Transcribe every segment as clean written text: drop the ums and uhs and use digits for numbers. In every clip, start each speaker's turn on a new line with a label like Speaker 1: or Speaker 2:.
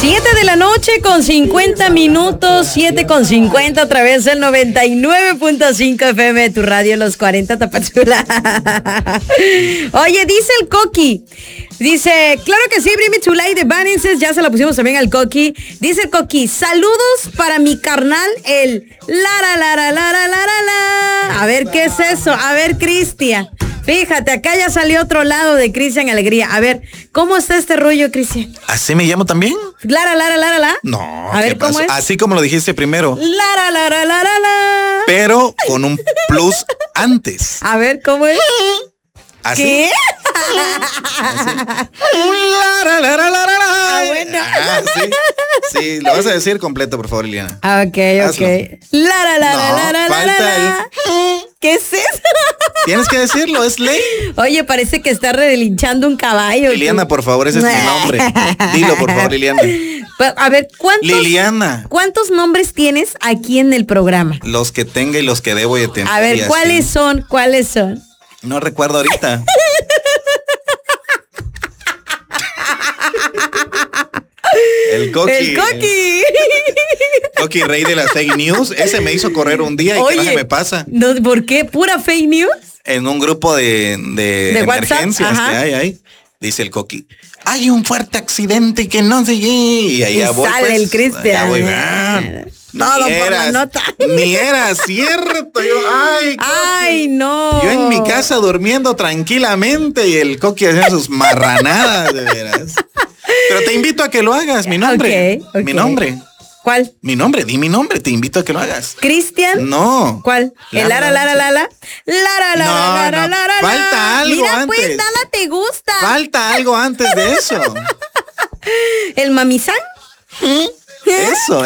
Speaker 1: 7 de la noche con 50 minutos, 7:50 a través del 99.5 FM de tu radio, los 40 Tapachula. Oye, dice el Coqui, dice, claro que sí, Bring Me to Life de Vanenses, ya se la pusimos también al Coqui. Dice el Coqui, saludos para mi carnal, el la. A ver, ¿qué es eso? A ver, Cristian. Fíjate, acá ya salió otro lado de Cristian Alegría. A ver, ¿cómo está este rollo, Cristian?
Speaker 2: ¿Así me llamo también?
Speaker 1: La.
Speaker 2: No.
Speaker 1: A ver, ¿cómo es?
Speaker 2: Así como lo dijiste primero.
Speaker 1: La.
Speaker 2: Pero con un plus antes.
Speaker 1: A ver, ¿cómo es?
Speaker 2: ¿Así?
Speaker 1: ¿Qué?
Speaker 2: Ah,
Speaker 1: bueno.
Speaker 2: Sí, lo vas a decir completo, por favor, Liliana.
Speaker 1: Ok. La.
Speaker 2: Falta el...
Speaker 1: ¿Qué es eso?
Speaker 2: Tienes que decirlo, es ley.
Speaker 1: Oye, parece que está relinchando un caballo.
Speaker 2: Liliana, por favor, ese es mi nombre. Dilo, por favor, Liliana.
Speaker 1: A ver, ¿cuántos nombres tienes aquí en el programa?
Speaker 2: Los que tenga y los que debo de tener.
Speaker 1: A ver, ¿cuáles son?
Speaker 2: No recuerdo ahorita. El Coqui. Coqui, rey de las fake news. Ese me hizo correr un día y
Speaker 1: oye,
Speaker 2: ¿qué me pasa?
Speaker 1: No, ¿por qué? ¿Pura fake news?
Speaker 2: En un grupo de emergencias que hay. Dice el Coqui, hay un fuerte accidente que no sé qué. Y ahí voy,
Speaker 1: sale
Speaker 2: pues,
Speaker 1: el Cristian.
Speaker 2: Ni era cierto. Yo,
Speaker 1: ay, no.
Speaker 2: Yo en mi casa durmiendo tranquilamente y el Coqui haciendo sus marranadas, de veras. Pero te invito a que lo hagas, mi nombre.
Speaker 1: Okay.
Speaker 2: Mi nombre.
Speaker 1: ¿Cuál?
Speaker 2: Mi nombre, di mi nombre, te invito a que lo hagas.
Speaker 1: ¿Cristian?
Speaker 2: No.
Speaker 1: ¿Cuál? El Lara.
Speaker 2: Falta algo.
Speaker 1: Mira,
Speaker 2: antes.
Speaker 1: pues, nada te gusta.
Speaker 2: Falta algo antes de eso.
Speaker 1: ¿El mamizán?
Speaker 2: Eso.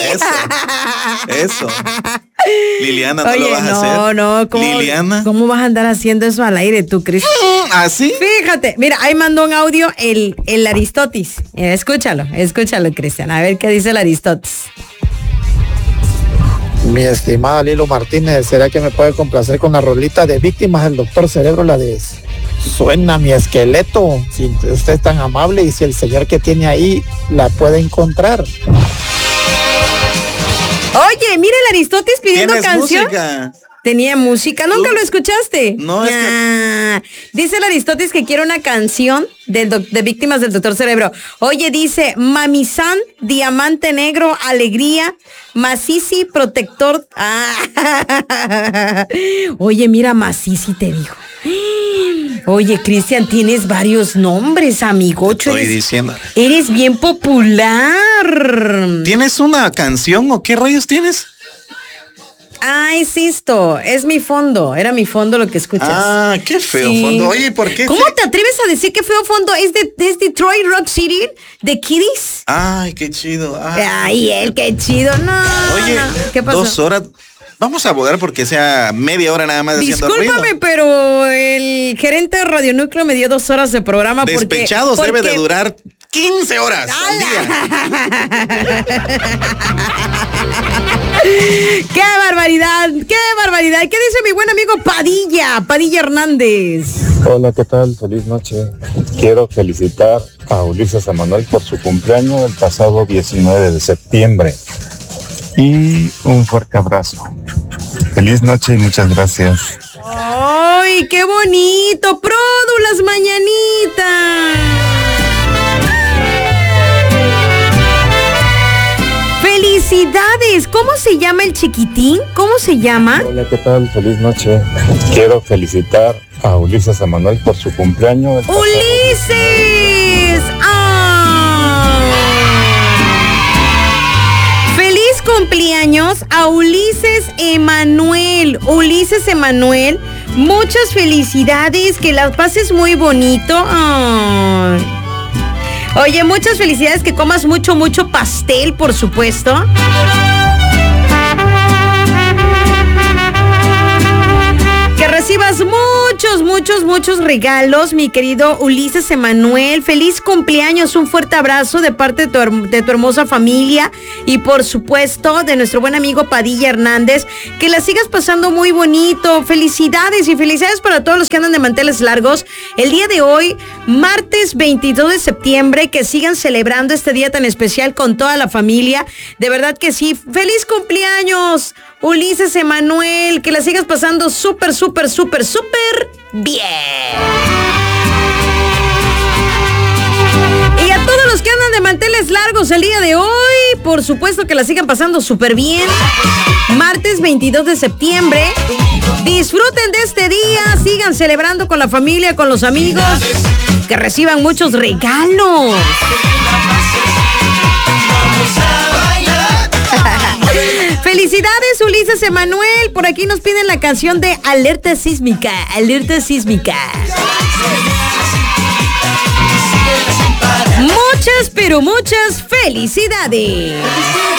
Speaker 2: Liliana, no lo vas a hacer.
Speaker 1: No,
Speaker 2: Liliana.
Speaker 1: ¿Cómo vas a andar haciendo eso al aire tú, Cristian?
Speaker 2: ¿Así?
Speaker 1: Fíjate, mira, ahí mandó un audio el Aristóteles. Escúchalo, Cristian, a ver qué dice el Aristóteles.
Speaker 3: Mi estimada Lilo Martínez, ¿será que me puede complacer con la rolita de Víctimas del Doctor Cerebro, la de Suena mi esqueleto? Si usted es tan amable y si el señor que tiene ahí la puede encontrar.
Speaker 1: Oye, mira el Aristóteles pidiendo canción.
Speaker 2: Música?
Speaker 1: Tenía música, ¿nunca lo escuchaste?
Speaker 2: No, es que...
Speaker 1: Dice el Aristóteles que quiere una canción de Víctimas del Doctor Cerebro. Oye, dice, Mamizán, Diamante Negro, Alegría, Macici, Protector. Oye, mira, Macici te dijo. Oye, Cristian, tienes varios nombres, amigocho.
Speaker 2: Estoy diciendo.
Speaker 1: Eres bien popular.
Speaker 2: ¿Tienes una canción o qué rayos tienes?
Speaker 1: Insisto, es mi fondo, era mi fondo lo que escuchas.
Speaker 2: Qué feo fondo. Oye, ¿por qué?
Speaker 1: ¿Cómo te atreves a decir que feo fondo? Es Detroit Rock City, de Kiddies.
Speaker 2: Ay, qué chido.
Speaker 1: Qué chido. No.
Speaker 2: Oye,
Speaker 1: ¿qué pasó?
Speaker 2: 2 horas. Vamos a abogar porque sea media hora nada más haciendo ruido.
Speaker 1: Discúlpame, pero el gerente de Radio Núcleo me dio 2 horas de programa.
Speaker 2: Despechados debe de durar 15 horas al día.
Speaker 1: ¡Qué barbaridad! ¿Qué dice mi buen amigo Padilla Hernández?
Speaker 4: Hola, ¿qué tal? Feliz noche. Quiero felicitar a Ulises Emanuel por su cumpleaños el pasado 19 de septiembre. Y un fuerte abrazo. Feliz noche y muchas gracias.
Speaker 1: ¡Ay, qué bonito! ¡Produ, las mañanitas! ¡Felicidades! ¿Cómo se llama el chiquitín? ¿Cómo se llama?
Speaker 4: Hola, ¿qué tal? Feliz noche. Quiero felicitar a Ulises Emanuel por su cumpleaños.
Speaker 1: ¡Ulises! ¡Feliz cumpleaños a Ulises Emanuel! Ulises Emanuel, muchas felicidades, que las pases muy bonito. Oye, muchas felicidades, que comas mucho pastel, por supuesto. recibas muchos regalos, mi querido Ulises Emanuel. Feliz cumpleaños, un fuerte abrazo de parte de tu hermosa familia y por supuesto de nuestro buen amigo Padilla Hernández. Que la sigas pasando muy bonito. Felicidades y felicidades para todos los que andan de manteles largos. El día de hoy, martes 22 de septiembre, que sigan celebrando este día tan especial con toda la familia. De verdad que sí. ¡Feliz cumpleaños, Ulises Emanuel! Que la sigas pasando súper bien. Y a todos los que andan de manteles largos el día de hoy, por supuesto que la sigan pasando súper bien. Martes 22 de septiembre. Disfruten de este día, sigan celebrando con la familia, con los amigos, que reciban muchos regalos. Felicidades, Ulises Emanuel. Por aquí nos piden la canción de Alerta Sísmica. Alerta Sísmica. Muchas, pero muchas felicidades.